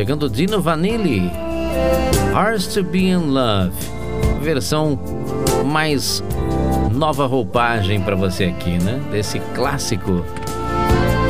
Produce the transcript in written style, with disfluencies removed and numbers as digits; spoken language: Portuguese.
Chegando Dino Vanilli, Hard to Be in Love, versão mais nova roupagem para você aqui, né? Desse clássico